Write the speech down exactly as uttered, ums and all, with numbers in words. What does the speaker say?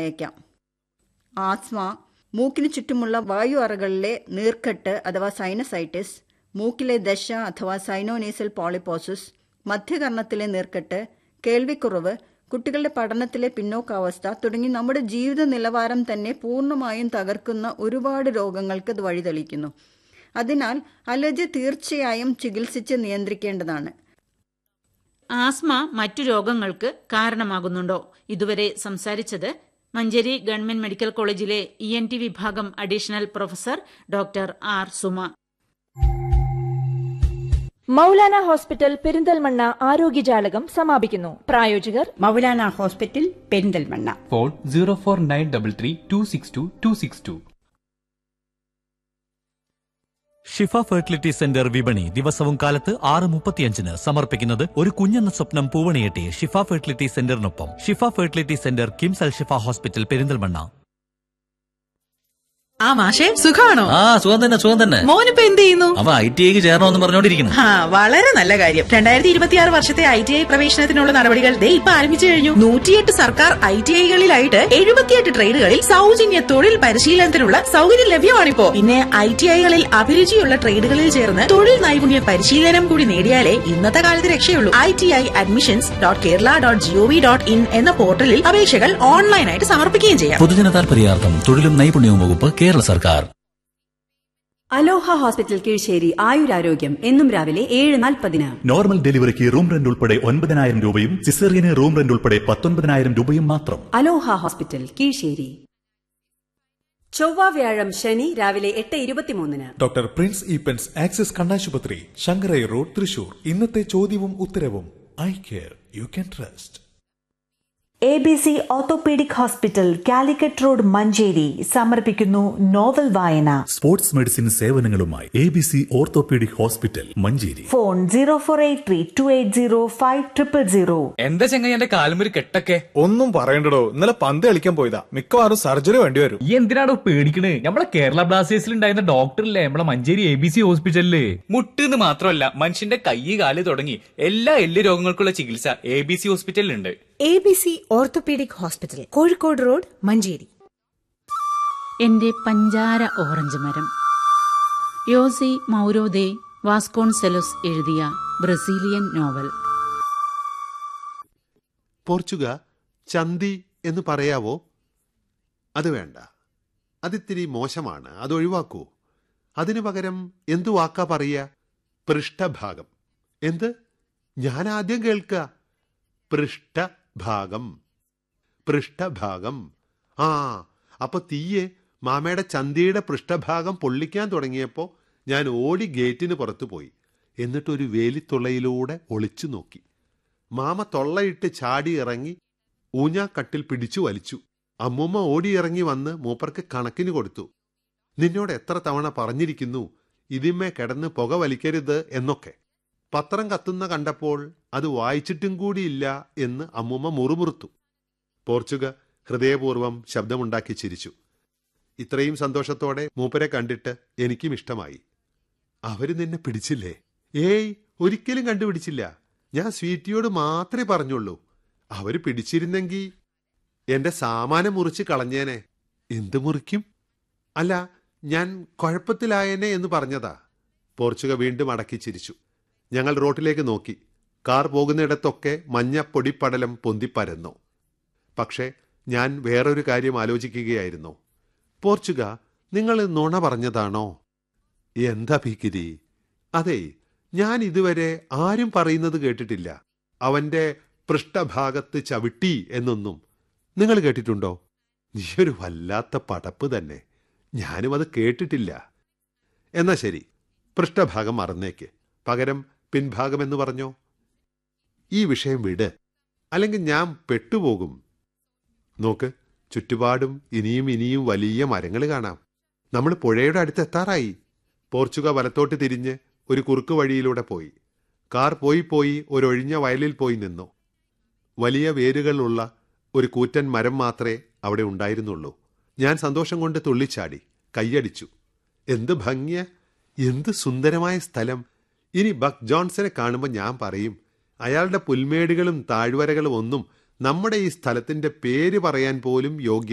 വന്നേക്കാം. ആസ്മ, മൂക്കിന് ചുറ്റുമുള്ള വായു അറകളിലെ നീർക്കെട്ട് അഥവാ സൈനസൈറ്റിസ്, മൂക്കിലെ ദശ അഥവാ സൈനോനേസൽ പോളിപ്പോസിസ്, മധ്യകർണത്തിലെ നീർക്കെട്ട്, കേൾവിക്കുറവ്, കുട്ടികളുടെ പഠനത്തിലെ പിന്നോക്കാവസ്ഥ തുടങ്ങി നമ്മുടെ ജീവിത നിലവാരം തന്നെ പൂർണ്ണമായും തകർക്കുന്ന ഒരുപാട് രോഗങ്ങൾക്ക് ഇത് വഴിതെളിക്കുന്നു. അതിനാൽ അലർജി തീർച്ചയായും ചികിത്സിച്ച് നിയന്ത്രിക്കേണ്ടതാണ്. ആസ്മ മറ്റു രോഗങ്ങൾക്ക് കാരണമാകുന്നുണ്ടോ? ഇതുവരെ സംസാരിച്ചത് മഞ്ചേരി ഗവൺമെന്റ് മെഡിക്കൽ കോളേജിലെ ഇ എൻ ടി വിഭാഗം additional professor doctor R Suma. Maulana hospital Perinthalmanna ആരോഗ്യജാലകം സമാപിക്കുന്നു. പ്രായോജകർ Maulana hospital Perinthalmanna. Phone zero four nine double three to six to to six to. Shifa fertility centre വിപണി ദിവസവും കാലത്ത് ആറ് മുപ്പത്തിയഞ്ചിന് സമർപ്പിക്കുന്നത് ഒരു കുഞ്ഞെന്ന സ്വപ്നം പൂവണിയെട്ടി ഷിഫ ഫെർട്ടിലിറ്റി സെന്ററിനൊപ്പം. ഷിഫ ഫെർട്ടിലിറ്റി സെന്റർ കിംസ് അൽ ഷിഫ ഹോസ്പിറ്റൽ പെരിന്തൽമണ്ണ. ആ മാഷേ, സുഖാണോ? ആ സുഖം തന്നെ സുഖം തന്നെ. മോനിപ്പോ എന്ത് ചെയ്യുന്നു? അവ ഐ ടി ഐക്ക് ചേരണമെന്ന് പറഞ്ഞോണ്ടിരിക്കുന്നു. ആ വളരെ നല്ല കാര്യം. രണ്ടായിരത്തി ഇരുപത്തിയാറ് വർഷത്തെ ഐ ടി ഐ പ്രവേശനത്തിനുള്ള നടപടികൾ ദേ ഇപ്പൊ ആരംഭിച്ചു കഴിഞ്ഞു. നൂറ്റിയെട്ട് സർക്കാർ ഐ ടി ഐകളിലായിട്ട് എഴുപത്തിയെട്ട് ട്രേഡുകളിൽ സൗജന്യ തൊഴിൽ പരിശീലനത്തിനുള്ള സൗകര്യം ലഭ്യമാണിപ്പോ. പിന്നെ ഐ ടി ഐകളിൽ അഭിരുചിയുള്ള ട്രേഡുകളിൽ ചേർന്ന് തൊഴിൽ നൈപുണ്യ പരിശീലനം കൂടി നേടിയാലേ ഇന്നത്തെ കാലത്ത് രക്ഷയുള്ളൂ. I T I admissions dot Kerala dot G O V dot in എന്ന പോർട്ടലിൽ അപേക്ഷകൾ ഓൺലൈനായിട്ട് സമർപ്പിക്കുകയും ചെയ്യാം. പൊതുജന താൽപര്യാർത്ഥം തൊഴിലും നൈപുണ്യവും വകുപ്പ്, കേരള സർക്കാർ. അലോഹ ഹോസ്പിറ്റൽ കീഴ്ശ്ശേരി ആയുരാരോഗ്യം എന്നും രാവിലെ ഏഴ് നാൽപ്പതിന്. നോർമൽ ഡെലിവറിക്ക് റൂം റെന്റ് ഉൾപ്പെടെ ഒൻപതിനായിരം രൂപയും സിസേറിയന് റൂം റെന്റ് ഉൾപ്പെടെ പത്തൊൻപതിനായിരം രൂപയും മാത്രം. അലോഹ ഹോസ്പിറ്റൽ കീഴ്ശ്ശേരി. ചൊവ്വ വ്യാഴം ശനി രാവിലെ എട്ട് ഇരുപത്തിമൂന്നിന്. ഡോക്ടർ പ്രിൻസ് ഈപ്പൻസ് ആക്സിസ് കണ്ണാശുപത്രി, ശങ്കരൈ റോഡ്, തൃശൂർ. ഇന്നത്തെ ചോദ്യവും ഉത്തരവും. Eye care you can trust. A B C orthopaedic hospital, Calicut road, Manjeri സമർപ്പിക്കുന്നു നോവൽ വായന. Sports medicine സേവനങ്ങളുമായി A B C orthopaedic hospital, Manjeri. Phone zero four eight three to eight zero five triple zero. എന്താ ചെങ്ങ എന്റെ കാലുമൊരു കെട്ടൊക്കെ? ഒന്നും പറയണ്ടടോ, ഇന്നലെ പന്ത് കളിക്കാൻ പോയതാ. മിക്കവാറും സർജറി വേണ്ടി വരും. ഈ എന്തിനാടോ പേടിക്കണേ? നമ്മളെ കേരള ബ്ലാസ്റ്റേഴ്സിൽ ഉണ്ടായിരുന്ന ഡോക്ടറില്ലേ നമ്മളെ മഞ്ചേരി എ ബി സി ഹോസ്പിറ്റലില്. മുട്ടെന്ന് മാത്രമല്ല, മനുഷ്യന്റെ കൈ കാല് തുടങ്ങി എല്ലാ എല്ല് രോഗങ്ങൾക്കുള്ള ചികിത്സ A B C ഹോസ്പിറ്റലിലുണ്ട്. A B C orthopaedic hospital, Kozhikode road, Manjeri. എന്റെ പഞ്ചാര ഓറഞ്ച് മരം. യോസി മൗരോദേ വാസ്കോൺസെലോസ് എഴുതിയ ബ്രസീലിയൻ നോവൽ. പോർച്ചുഗ ചന്തി എന്ന് പറയാവോ? അത് വേണ്ട, അതിത്തിരി മോശമാണ്, അതൊഴിവാക്കൂ. അതിനു പകരം എന്തു വാക്കാ പറയുക? പൃഷ്ഠഭാഗം. എന്ത്? ഞാൻ ആദ്യം കേൾക്കുക. പൃഷ്ഠഭാഗം, പൃഷ്ഠഭാഗം. ആ, അപ്പൊ തീയെ മാമയുടെ ചന്തിയുടെ പൃഷ്ഠഭാഗം പൊള്ളിക്കാൻ തുടങ്ങിയപ്പോ ഞാൻ ഓടി ഗേറ്റിന് പുറത്തു പോയി. എന്നിട്ടൊരു വേലിത്തുള്ളയിലൂടെ ഒളിച്ചു നോക്കി. മാമ തൊള്ളയിട്ട് ചാടി ഇറങ്ങി ഊഞ്ഞാക്കട്ടിൽ പിടിച്ചു വലിച്ചു. അമ്മൂമ്മ ഓടിയിറങ്ങി വന്ന് മൂപ്പർക്ക് കണക്കിന് കൊടുത്തു. നിന്നോട് എത്ര തവണ പറഞ്ഞിരിക്കുന്നു ഇതിന്മേ കിടന്ന് പുക വലിക്കരുത് എന്നൊക്കെ. പത്രം കത്തുന്ന കണ്ടപ്പോൾ അത് വായിച്ചിട്ടും കൂടിയില്ല എന്ന് അമ്മൂമ്മ മുറുമുറുത്തു. പോർച്ചുഗ ഹൃദയപൂർവ്വം ശബ്ദമുണ്ടാക്കി ചിരിച്ചു. ഇത്രയും സന്തോഷത്തോടെ മൂപ്പരെ കണ്ടിട്ട് എനിക്കും ഇഷ്ടമായി. അവര് നിന്നെ പിടിച്ചില്ലേ? ഏയ്, ഒരിക്കലും കണ്ടുപിടിച്ചില്ല. ഞാൻ സ്വീറ്റിയോട് മാത്രമേ പറഞ്ഞുള്ളൂ. അവര് പിടിച്ചിരുന്നെങ്കിൽ എന്റെ സാമാനം മുറിച്ച് കളഞ്ഞേനെ. എന്ത് മുറിക്കും? അല്ല, ഞാൻ കുഴപ്പത്തിലായേനെ എന്ന് പറഞ്ഞതാ. പോർച്ചുഗ വീണ്ടും അടക്കി ചിരിച്ചു. ഞങ്ങൾ റോട്ടിലേക്ക് നോക്കി. കാർ പോകുന്നിടത്തൊക്കെ മഞ്ഞ പൊടിപ്പടലം പൊന്തിപ്പരന്നു. പക്ഷേ ഞാൻ വേറൊരു കാര്യം ആലോചിക്കുകയായിരുന്നു. പോർച്ചുഗ, നിങ്ങൾ നുണ പറഞ്ഞതാണോ? എന്താ ഭീക്കിരി? അതെ, ഞാൻ ഇതുവരെ ആരും പറയുന്നത് കേട്ടിട്ടില്ല. അവന്റെ പൃഷ്ഠഭാഗത്ത് ചവിട്ടി എന്നൊന്നും നിങ്ങൾ കേട്ടിട്ടുണ്ടോ? നീയൊരു വല്ലാത്ത പടപ്പ് തന്നെ. ഞാനും അത് കേട്ടിട്ടില്ല. എന്നാ ശരി, പൃഷ്ഠഭാഗം മറന്നേക്ക്. പകരം പിൻഭാഗമെന്ന് പറഞ്ഞോ. ഈ വിഷയം വിട്, അല്ലെങ്കിൽ ഞാൻ പെട്ടുപോകും. നോക്ക്, ചുറ്റുപാടും ഇനിയും ഇനിയും വലിയ മരങ്ങൾ കാണാം. നമ്മൾ പുഴയുടെ അടുത്തെത്താറായി. പോർച്ചുഗ വലത്തോട്ട് തിരിഞ്ഞ് ഒരു കുറുക്ക് വഴിയിലൂടെ പോയി. കാർ പോയി പോയി ഒരൊഴിഞ്ഞ വയലിൽ പോയി നിന്നു. വലിയ വേരുകളുള്ള ഒരു കൂറ്റൻ മരം മാത്രമേ അവിടെ ഉണ്ടായിരുന്നുള്ളൂ. ഞാൻ സന്തോഷം കൊണ്ട് തുള്ളിച്ചാടി, കൈയടിച്ചു. എന്ത് ഭംഗിയ, എന്ത് സുന്ദരമായ സ്ഥലം! ഇനി ബക്ക് ജോൺസനെ കാണുമ്പോൾ ഞാൻ പറയും, അയാളുടെ പുൽമേടുകളും താഴ്വരകളും ഒന്നും നമ്മുടെ ഈ സ്ഥലത്തിന്റെ പേര് പറയാൻ പോലും യോഗ്യ